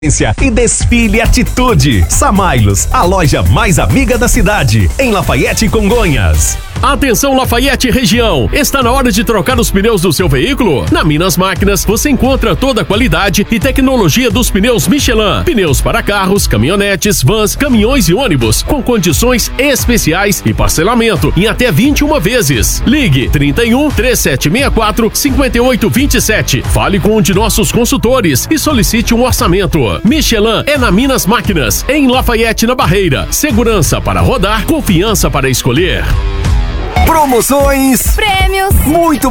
E desfile Atitude. Samailos, a loja mais amiga da cidade, em Lafayette, Congonhas. Atenção Lafayette região, está na hora de trocar os pneus do seu veículo? Na Minas Máquinas você encontra toda a qualidade e tecnologia dos pneus Michelin. Pneus para carros, caminhonetes, vans, caminhões e ônibus, com condições especiais e parcelamento em até 21 vezes. Ligue 31 3764 5827. Fale com um de nossos consultores e solicite um orçamento. Michelin é na Minas Máquinas, em Lafayette, na Barreira. Segurança para rodar, confiança para escolher. Promoções, prêmios, muito